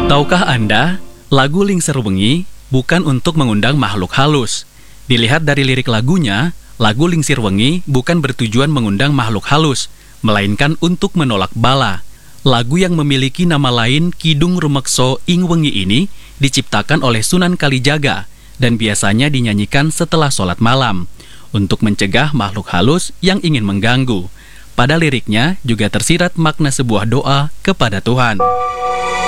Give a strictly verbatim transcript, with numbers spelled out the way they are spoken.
Tahukah Anda, lagu Lingser Wengi bukan untuk mengundang makhluk halus. Dilihat dari lirik lagunya, lagu Lingser Wengi bukan bertujuan mengundang makhluk halus, melainkan untuk menolak bala. Lagu yang memiliki nama lain Kidung Rumekso Ing Wengi ini diciptakan oleh Sunan Kalijaga dan biasanya dinyanyikan setelah sholat malam untuk mencegah makhluk halus yang ingin mengganggu. Pada liriknya juga tersirat makna sebuah doa kepada Tuhan.